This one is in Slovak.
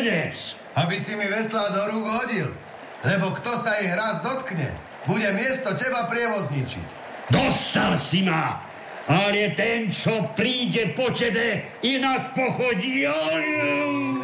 Mládenec! Aby si mi veslá do rúk hodil. Lebo kto sa ich raz dotkne, bude miesto teba prievozničiť. Dostal si ma! Ale ten, čo príde po tebe, inak pochodí.